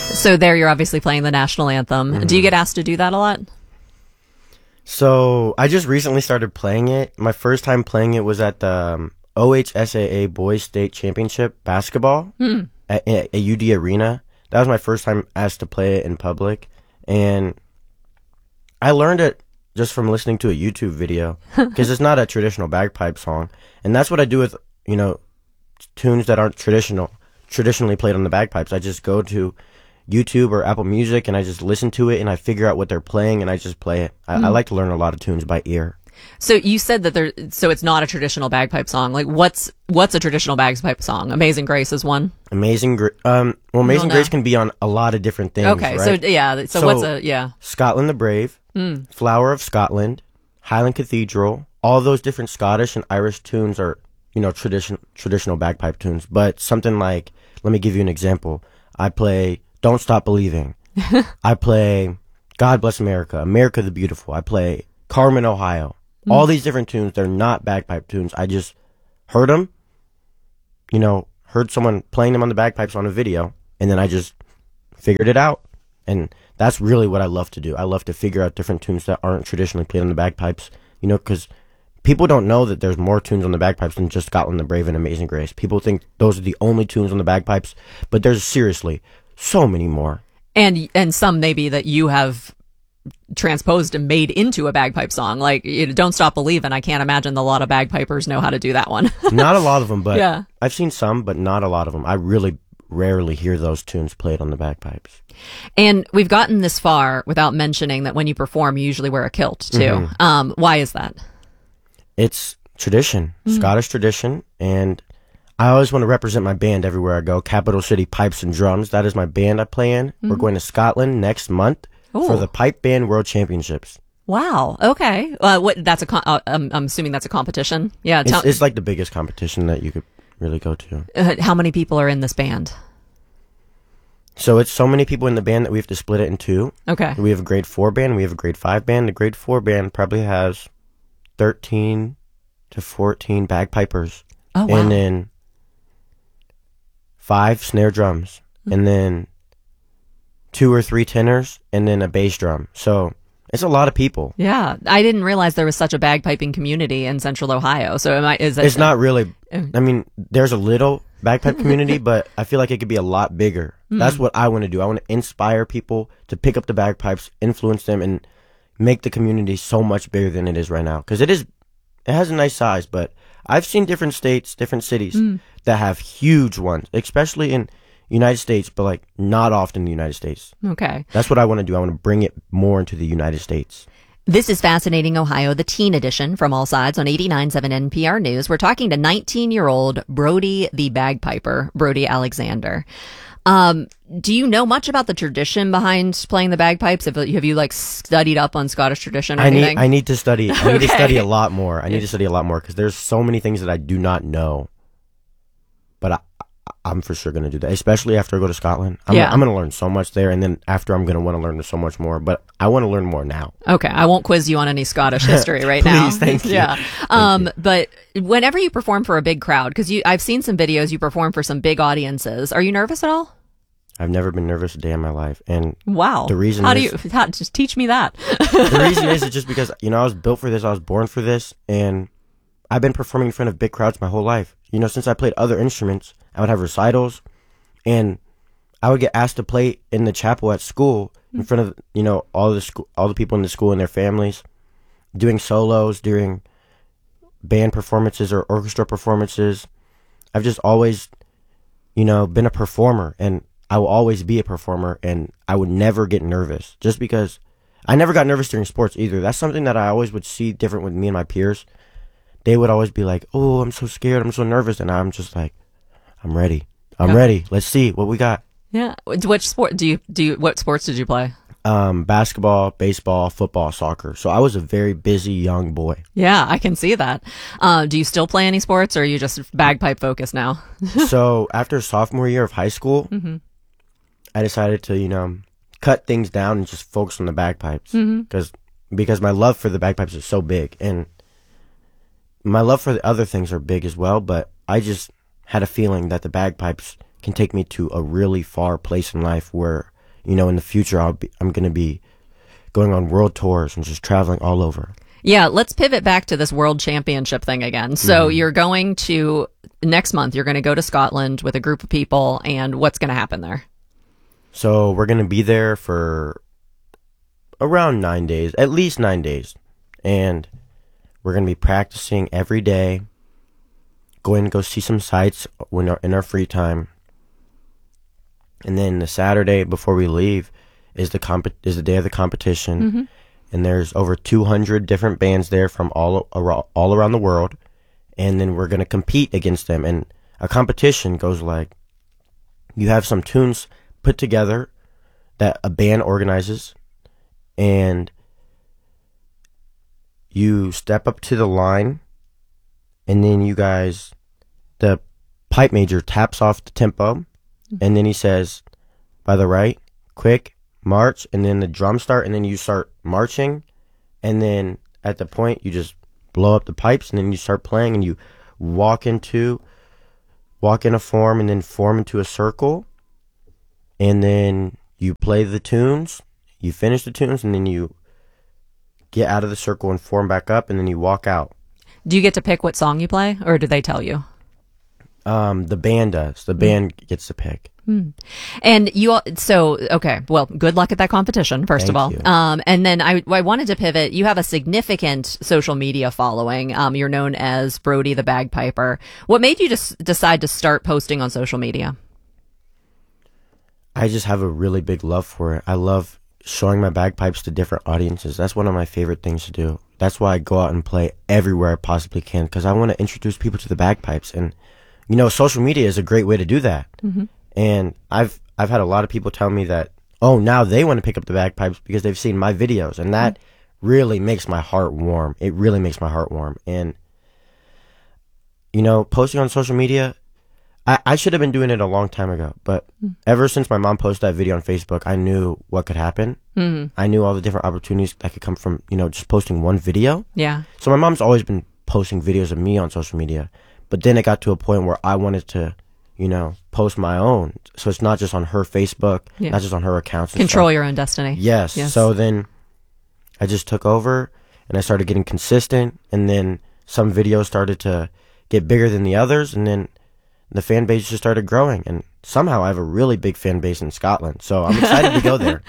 So there you're obviously playing the national anthem. Mm-hmm. Do you get asked to do that a lot? So I just recently started playing it. My first time playing it was at the OHSAA Boys State Championship basketball at UD Arena. That was my first time asked to play it in public. And I learned it just from listening to a YouTube video because it's not a traditional bagpipe song. And that's what I do with, tunes that aren't traditionally played on the bagpipes. I just go to YouTube or Apple Music and I just listen to it and I figure out what they're playing and I just play it. I like to learn a lot of tunes by ear. So you said that so it's not a traditional bagpipe song. Like what's a traditional bagpipe song? Amazing Grace is one. Amazing Grace can be on a lot of different things. Okay, right? so what's Scotland the Brave, Flower of Scotland, Highland Cathedral, all those different Scottish and Irish tunes are, traditional bagpipe tunes. But something like, let me give you an example. I play Don't Stop Believing. I play God Bless America, America the Beautiful. I play Carmen, Ohio. All these different tunes, they're not bagpipe tunes. I just heard them, heard someone playing them on the bagpipes on a video, and then I just figured it out. And that's really what I love to do. I love to figure out different tunes that aren't traditionally played on the bagpipes, because people don't know that there's more tunes on the bagpipes than just Scotland the Brave and Amazing Grace. People think those are the only tunes on the bagpipes, but there's seriously so many more. And some maybe that you have transposed and made into a bagpipe song, like Don't Stop Believin'. I can't imagine a lot of bagpipers know how to do that one. Not a lot of them, but yeah. I've seen some, but not a lot of them. I really rarely hear those tunes played on the bagpipes. And we've gotten this far without mentioning that when you perform, you usually wear a kilt too. Why is that? It's tradition, Scottish tradition, and I always want to represent my band everywhere I go. Capital City Pipes and Drums. That is my band I play in. We're going to Scotland next month for the Pipe Band World Championships. Wow. Okay. That's I'm assuming that's a competition. Yeah. It's like the biggest competition that you could really go to. How many people are in this band? So it's so many people in the band that we have to split it in two. Okay. We have a grade 4 band. We have a grade 5 band. The grade 4 band probably has 13 to 14 bagpipers. Oh, wow. And then 5 snare drums. And then 2 or 3 tenors. And then a bass drum. So it's a lot of people. Yeah. I didn't realize there was such a bagpiping community in Central Ohio. So it's not really, I mean, there's a little bagpipe community, but I feel like it could be a lot bigger. That's what I want to do. I want to inspire people to pick up the bagpipes, influence them, and make the community so much bigger than it is right now. Because it has a nice size, but I've seen different states, different cities that have huge ones, especially in United States, but like not often in the United States. Okay. That's what I want to do. I want to bring it more into the United States. This is Fascinating Ohio, the teen edition from All Sides on 89.7 NPR News. We're talking to 19-year-old Brody the Bagpiper, Brody Alexander. Do you know much about the tradition behind playing the bagpipes? Have you studied up on Scottish tradition or anything? I need to study. I need to study a lot more. I need to study a lot more because there's so many things that I do not know. But I'm for sure going to do that, especially after I go to Scotland. I'm going to learn so much there, and then after I'm going to want to learn so much more. But I want to learn more now. Okay, I won't quiz you on any Scottish history right Please, now. Thank you. Yeah. Thank you. But whenever you perform for a big crowd, because I've seen some videos you perform for some big audiences. Are you nervous at all? I've never been nervous a day in my life, and wow. The reason just teach me that. The reason is just because I was built for this. I was born for this, and I've been performing in front of big crowds my whole life. Since I played other instruments, I would have recitals. And I would get asked to play in the chapel at school in front of, all the people in the school and their families, doing solos during band performances or orchestra performances. I've just always, been a performer, and I will always be a performer, and I would never get nervous just because I never got nervous during sports either. That's something that I always would see different with me and my peers. They would always be like, "Oh, I'm so scared. I'm so nervous." And I'm just like, "I'm ready. I'm ready. Let's see what we got." Yeah. Which sport what sports did you play? Basketball, baseball, football, soccer. So I was a very busy young boy. Yeah, I can see that. Do you still play any sports, or are you just bagpipe focused now? So after sophomore year of high school, I decided to, cut things down and just focus on the bagpipes. Because my love for the bagpipes is so big, and my love for the other things are big as well, but I just had a feeling that the bagpipes can take me to a really far place in life where you know, in the future, I'm going to be going on world tours and just traveling all over. Yeah, let's pivot back to this world championship thing again. So you're going to, next month, you're going to go to Scotland with a group of people, and what's going to happen there? So we're going to be there for around 9 days, at least 9 days. And we're going to be practicing every day, going to go see some sights in our free time. And then the Saturday before we leave is the day of the competition. And there's over 200 different bands there from all around the world. And then we're going to compete against them. And a competition goes like, you have some tunes put together that a band organizes, and you step up to the line, and then the pipe major taps off the tempo, and then he says, by the right, quick, march, and then the drums start, and then you start marching, and then at the point you just blow up the pipes, and then you start playing, and you walk in a form, and then form into a circle, and then you play the tunes, you finish the tunes, and then you get out of the circle and form back up, and then you walk out. Do you get to pick what song you play, or do they tell you? The band does. The band gets to pick. And okay, well, good luck at that competition, first of all. Thank you. And then I wanted to pivot. You have a significant social media following. You're known as Brody the Bagpiper. What made you just decide to start posting on social media? I just have a really big love for it. I love showing my bagpipes to different audiences. That's one of my favorite things to do. That's why I go out and play everywhere I possibly can, because I want to introduce people to the bagpipes. And, you know, social media is a great way to do that. And I've had a lot of people tell me that, oh, now they want to pick up the bagpipes because they've seen my videos. And that really makes my heart warm. It really makes my heart warm. And, you know, posting on social media, I should have been doing it a long time ago. But ever since my mom posted that video on Facebook, I knew what could happen. I knew all the different opportunities that could come from, you know, just posting one video. Yeah. So my mom's always been posting videos of me on social media. But then it got to a point where I wanted to, you know, post my own. So it's not just on her Facebook, not just on her accounts. Control your own destiny. Yes. So then I just took over and I started getting consistent. And then some videos started to get bigger than the others. And then the fan base just started growing. And somehow I have a really big fan base in Scotland. So I'm excited to go there.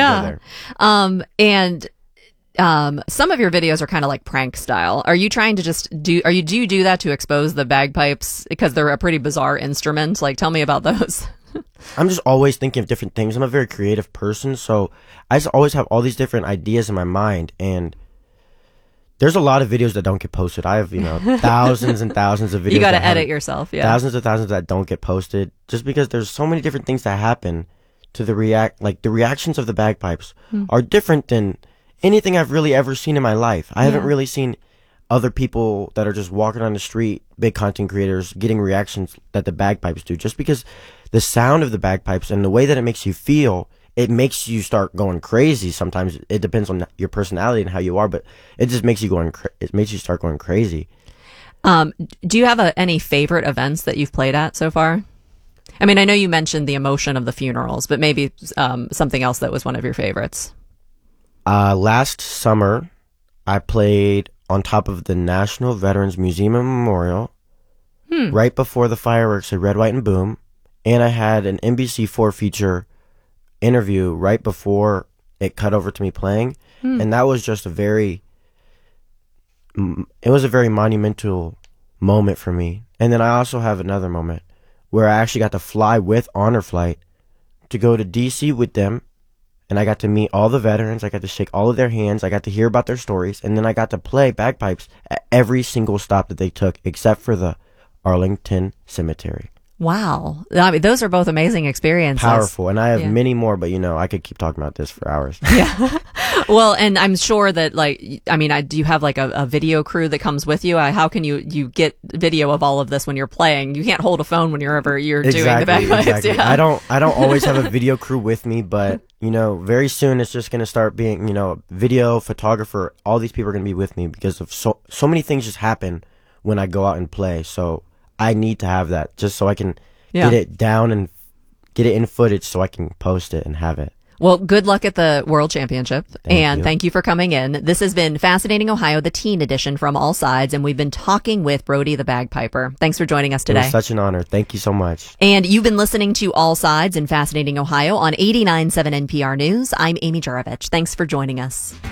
And some of your videos are kind of like prank style. Are you trying to do you do that to expose the bagpipes because they're a pretty bizarre instrument? Like, tell me about those. I'm just always thinking of different things. I'm a very creative person, so I just always have all these different ideas in my mind, and there's a lot of videos that don't get posted. I have, you know, thousands and thousands of videos. You got to edit yourself, yeah. Thousands and thousands that don't get posted just because there's so many different things that happen to the reactions of the bagpipes are different than anything I've really ever seen in my life. I haven't really seen other people that are just walking on the street, big content creators, getting reactions that the bagpipes do. Just because the sound of the bagpipes and the way that it makes you feel, it makes you start going crazy. Sometimes it depends on your personality and how you are, but it just makes you it makes you start going crazy. Do you have any favorite events that you've played at so far? I mean, I know you mentioned the emotion of the funerals, but maybe something else that was one of your favorites. Last summer, I played on top of the National Veterans Museum and Memorial, right before the fireworks at Red, White, and Boom, and I had an NBC4 feature interview right before it cut over to me playing, and that was just a very monumental moment for me. And then I also have another moment where I actually got to fly with Honor Flight to go to DC with them. And I got to meet all the veterans. I got to shake all of their hands. I got to hear about their stories. And then I got to play bagpipes at every single stop that they took, except for the Arlington Cemetery. Wow. I mean, those are both amazing experiences. Powerful. And I have many more, but, you know, I could keep talking about this for hours. Yeah. Well, and I'm sure that, like, I mean, do you have, like, a video crew that comes with you? How can you get video of all of this when you're playing? You can't hold a phone whenever you're doing the bagpipes. Exactly. Yeah. I don't always have a video crew with me, but, you know, very soon it's just going to start being, you know, video, photographer, all these people are going to be with me because of so many things just happen when I go out and play. So I need to have that just so I can get it down and get it in footage so I can post it and have it. Well, good luck at the World Championship. You. Thank you for coming in. This has been Fascinating Ohio, the teen edition from All Sides. And we've been talking with Brody the Bagpiper. Thanks for joining us today. It was such an honor. Thank you so much. And you've been listening to All Sides in Fascinating Ohio on 89.7 NPR News. I'm Amy Juravich. Thanks for joining us.